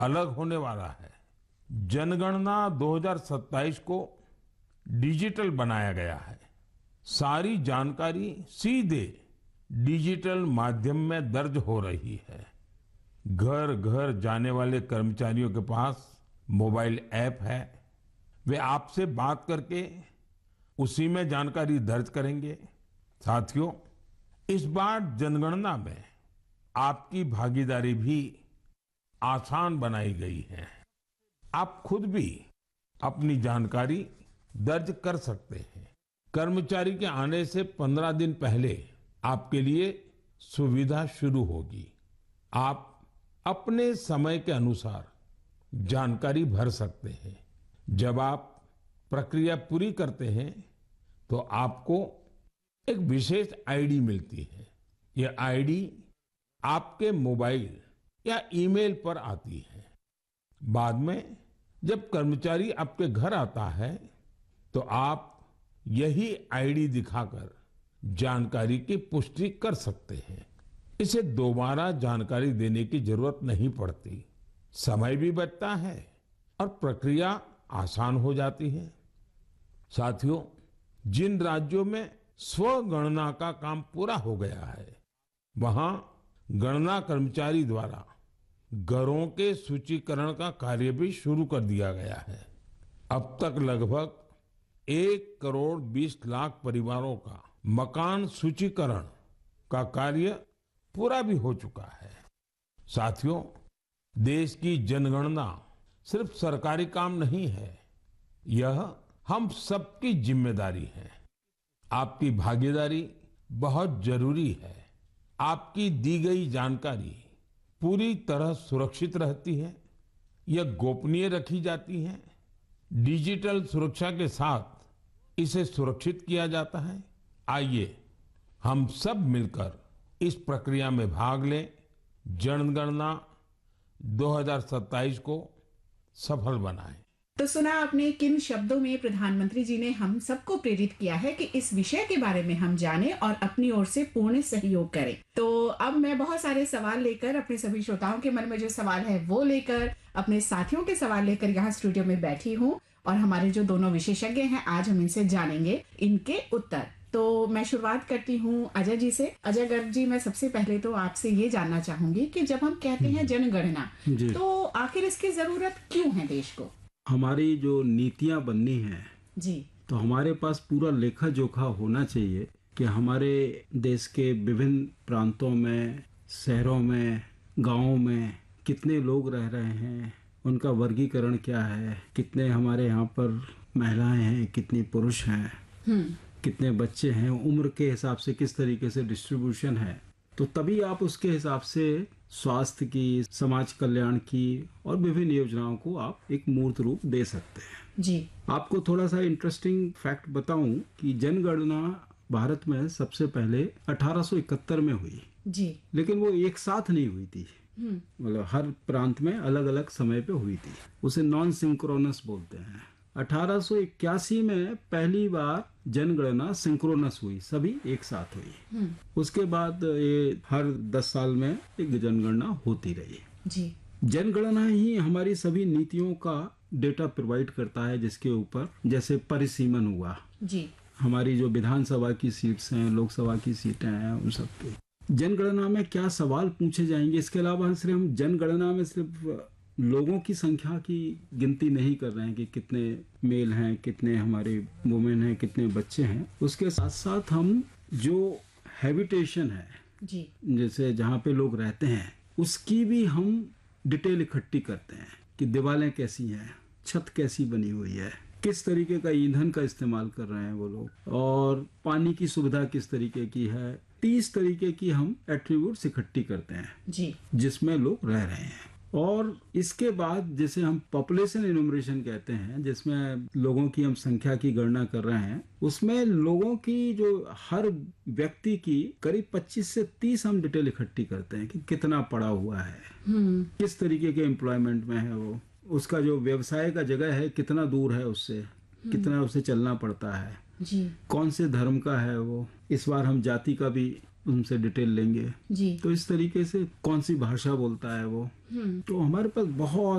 अलग होने वाला है। जनगणना 2027 को डिजिटल बनाया गया है। सारी जानकारी सीधे डिजिटल माध्यम में दर्ज हो रही है। घर घर जाने वाले कर्मचारियों के पास मोबाइल ऐप है। वे आपसे बात करके उसी में जानकारी दर्ज करेंगे। साथियों, इस बार जनगणना में आपकी भागीदारी भी आसान बनाई गई है। आप खुद भी अपनी जानकारी दर्ज कर सकते हैं। कर्मचारी के आने से 15 दिन पहले आपके लिए सुविधा शुरू होगी। आप अपने समय के अनुसार जानकारी भर सकते हैं। जब आप प्रक्रिया पूरी करते हैं तो आपको एक विशेष आईडी मिलती है। यह आईडी आपके मोबाइल या ईमेल पर आती है। बाद में जब कर्मचारी आपके घर आता है तो आप यही आईडी दिखाकर जानकारी की पुष्टि कर सकते हैं। इसे दोबारा जानकारी देने की जरूरत नहीं पड़ती। समय भी बचता है और प्रक्रिया आसान हो जाती है। साथियों, जिन राज्यों में स्वगणना का काम पूरा हो गया है, वहां गणना कर्मचारी द्वारा घरों के सूचीकरण का कार्य भी शुरू कर दिया गया है। अब तक लगभग 1,20,00,000 परिवारों का मकान सूचीकरण का कार्य पूरा भी हो चुका है। साथियों, देश की जनगणना सिर्फ सरकारी काम नहीं है, यह हम सबकी जिम्मेदारी है। आपकी भागीदारी बहुत जरूरी है। आपकी दी गई जानकारी पूरी तरह सुरक्षित रहती है, यह गोपनीय रखी जाती है। डिजिटल सुरक्षा के साथ इसे सुरक्षित किया जाता है। आइए हम सब मिलकर इस प्रक्रिया में भाग लें। जनगणना 2027 को सफल बनाएं। तो सुना आपने किन शब्दों में प्रधानमंत्री जी ने हम सबको प्रेरित किया है कि इस विषय के बारे में हम जानें और अपनी ओर से पूर्ण सहयोग करें। तो अब मैं बहुत सारे सवाल लेकर, अपने सभी श्रोताओं के मन में जो सवाल है वो लेकर, अपने साथियों के सवाल लेकर यहाँ स्टूडियो में बैठी हूँ और हमारे जो दोनों विशेषज्ञ हैं, आज हम इनसे जानेंगे इनके उत्तर। तो मैं शुरुआत करती हूँ अजय जी से। अजय गर्ग जी, मैं सबसे पहले तो आपसे ये जानना चाहूंगी कि जब हम कहते हैं जनगणना, तो आखिर इसकी जरूरत क्यों है देश को? हमारी जो नीतियां बननी है जी, तो हमारे पास पूरा लेखा जोखा होना चाहिए कि हमारे देश के विभिन्न प्रांतों में, शहरों में, गांवों में कितने लोग रह रहे हैं, उनका वर्गीकरण क्या है, कितने हमारे यहाँ पर महिलाएं हैं, कितनी पुरुष हैं, कितने बच्चे हैं, उम्र के हिसाब से किस तरीके से डिस्ट्रीब्यूशन है। तो तभी आप उसके हिसाब से स्वास्थ्य की, समाज कल्याण की और विभिन्न योजनाओं को आप एक मूर्त रूप दे सकते हैं। जी, आपको थोड़ा सा इंटरेस्टिंग फैक्ट बताऊं कि जनगणना भारत में सबसे पहले 1871 में हुई। जी, लेकिन वो एक साथ नहीं हुई थी, मतलब हर प्रांत में अलग अलग समय पे हुई थी। उसे नॉन सिंक्रोनस बोलते हैं। 1881 में पहली बार जनगणना सिंक्रोनस हुई, सभी एक साथ हुई। उसके बाद ये हर 10 साल में एक जनगणना होती रही। जी, जनगणना ही हमारी सभी नीतियों का डेटा प्रोवाइड करता है, जिसके ऊपर जैसे परिसीमन हुआ, जी, हमारी जो विधानसभा की सीट्स हैं, लोकसभा की सीटें हैं, उन सब पे जनगणना में क्या सवाल पूछे जाएंगे। इसके अलावा सिर्फ हम जनगणना में सिर्फ लोगों की संख्या की गिनती नहीं कर रहे हैं कि कितने मेल हैं, कितने हमारे वुमेन हैं, कितने बच्चे हैं। उसके साथ साथ हम जो हैबिटेशन है, जी, जैसे जहाँ पे लोग रहते हैं, उसकी भी हम डिटेल इकट्ठी करते हैं कि दीवारें कैसी हैं, छत कैसी बनी हुई है, किस तरीके का ईंधन का इस्तेमाल कर रहे हैं वो लोग, और पानी की सुविधा किस तरीके की है। 30 तरीके की हम एट्रीब्यूट्स इकट्ठी करते हैं जी, जिसमें लोग रह रहे हैं। और इसके बाद जैसे हम पॉपुलेशन इनुमरेशन कहते हैं, जिसमें लोगों की हम संख्या की गणना कर रहे हैं, उसमें लोगों की जो हर व्यक्ति की करीब 25 से 30 हम डिटेल इकट्ठी करते हैं कि कितना पढ़ा हुआ है, किस तरीके के एम्प्लॉयमेंट में है वो, उसका जो व्यवसाय का जगह है कितना दूर है उससे, कितना उसे चलना पड़ता है, जी, कौन से धर्म का है वो। इस बार हम जाति का भी उनसे डिटेल लेंगे। जी। तो इस तरीके से कौन सी भाषा बोलता है वो, तो हमारे पास बहुत